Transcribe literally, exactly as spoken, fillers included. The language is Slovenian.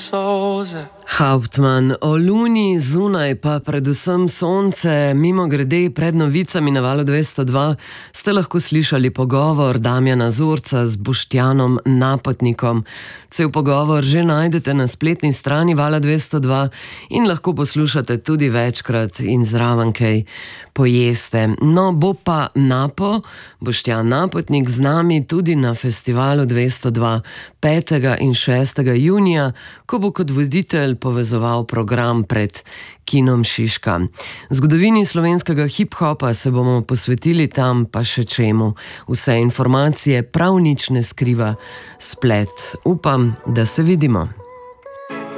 solze. Hauptmann, o luni zunaj pa predvsem sonce. Mimo grede, pred novicami na Valu dvesto dva ste lahko slišali pogovor Damjana Zorca z Boštjanom Napotnikom. Cel pogovor že najdete na spletni strani Vala dvesto dva in lahko poslušate tudi večkrat in zraven kaj pojeste. No, bo pa Napo, Boštjan Napotnik z nami tudi na festivalu dvesto dva petega in šestega junija, ko bo kot voditelj povezoval program pred Kinom Šiška. Zgodovini slovenskega hip-hopa se bomo posvetili tam, pa še čemu. Vse informacije prav nič ne skriva splet. Upam, da se vidimo.